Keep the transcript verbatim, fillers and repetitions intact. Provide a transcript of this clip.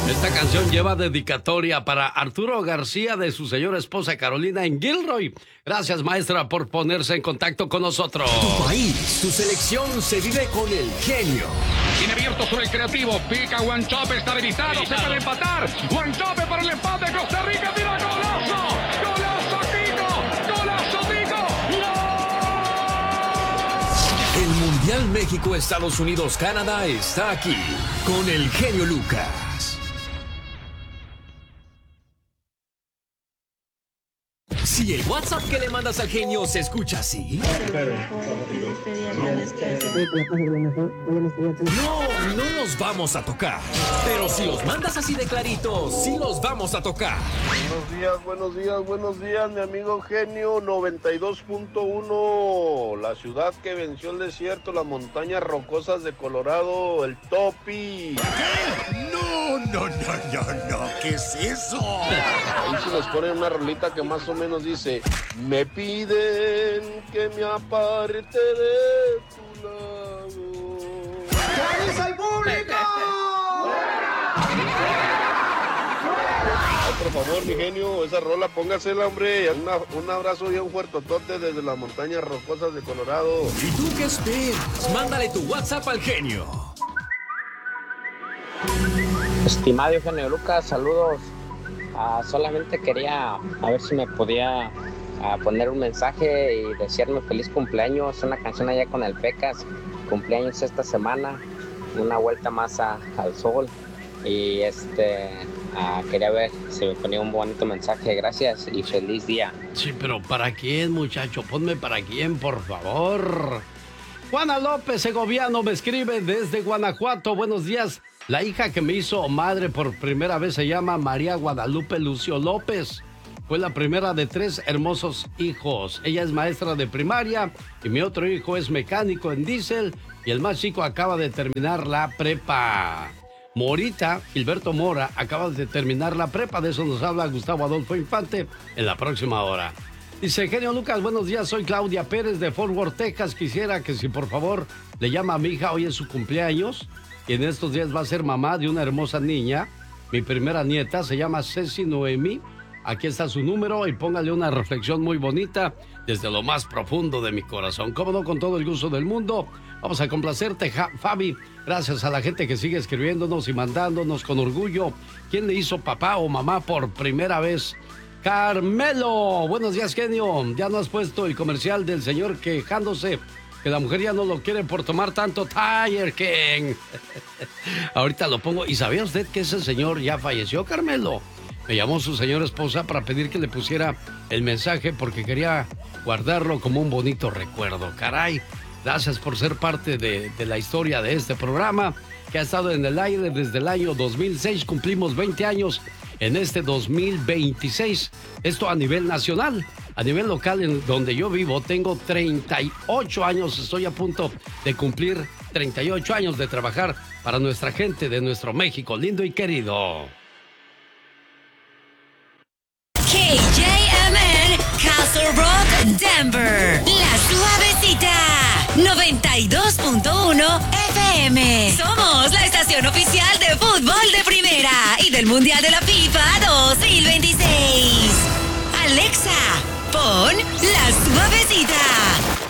Esta canción lleva dedicatoria para Arturo García de su señora esposa Carolina en Gilroy. Gracias, maestra, por ponerse en contacto con nosotros. Tu país, tu selección se vive con el genio. Tiene abierto sobre el creativo. Pica Guanchope, está habilitado. Se puede empatar. Guanchope para el empate. Costa Rica tira golazo. Golazo, Tico. Golazo, Tico. ¡No! El Mundial México-Estados Unidos-Canadá está aquí con el genio Lucas. Si el WhatsApp que le mandas al genio se escucha así. No, no los vamos a tocar. Pero si los mandas así de claritos, sí los vamos a tocar. Buenos días, buenos días, buenos días, mi amigo genio noventa y dos punto uno. La ciudad que venció el desierto, las montañas rocosas de Colorado, el Topi. No, no, no, no, no, ¿qué es eso? Ahí se nos pone una rolita que más o menos dice: me piden que me aparte de tu lado. ¿Qué dice el público? Ay, por favor, mi genio, esa rola, póngasela, hombre. Una, un abrazo y un fuertotote desde las montañas rocosas de Colorado. ¿Y tú qué esperas? Mándale tu WhatsApp al genio. Estimado Eugenio Lucas, saludos. Uh, solamente quería a ver si me podía uh, poner un mensaje y desearme feliz cumpleaños. Una canción allá con el Pecas. Cumpleaños esta semana. Una vuelta más a, al sol. Y este uh, quería ver si me ponía un bonito mensaje. Gracias y feliz día. Sí, pero ¿para quién, muchacho? Ponme para quién, por favor. Juana López Segoviano me escribe desde Guanajuato. Buenos días. La hija que me hizo madre por primera vez se llama María Guadalupe Lucio López. Fue la primera de tres hermosos hijos. Ella es maestra de primaria y mi otro hijo es mecánico en diésel y el más chico acaba de terminar la prepa. Morita, Gilberto Mora, acaba de terminar la prepa. De eso nos habla Gustavo Adolfo Infante en la próxima hora. Dice, genio Lucas, buenos días, soy Claudia Pérez de Fort Worth, Texas. Quisiera que si por favor le llama a mi hija, hoy es su cumpleaños y en estos días va a ser mamá de una hermosa niña. Mi primera nieta se llama Ceci Noemí. Aquí está su número y póngale una reflexión muy bonita desde lo más profundo de mi corazón. Cómo no, con todo el gusto del mundo. Vamos a complacerte, ja- Fabi. Gracias a la gente que sigue escribiéndonos y mandándonos con orgullo. ¿Quién le hizo papá o mamá por primera vez? Carmelo, buenos días, genio. Ya no has puesto el comercial del señor quejándose que la mujer ya no lo quiere por tomar tanto Tiger King. Ahorita lo pongo. ¿Y sabía usted que ese señor ya falleció, Carmelo? Me llamó su señora esposa para pedir que le pusiera el mensaje porque quería guardarlo como un bonito recuerdo. Caray, gracias por ser parte de, de la historia de este programa que ha estado en el aire desde el año dos mil seis. Cumplimos veinte años en este dos mil veintiséis. Esto a nivel nacional. A nivel local, en donde yo vivo, tengo treinta y ocho años. Estoy a punto de cumplir treinta y ocho años de trabajar para nuestra gente de nuestro México lindo y querido. K J M N, Castle Rock, Denver. La Suavecita, noventa y dos punto uno F M. Somos la estación oficial de fútbol de primera y del Mundial de la FIFA dos mil veintiséis. Alexa, pon La Suavecita.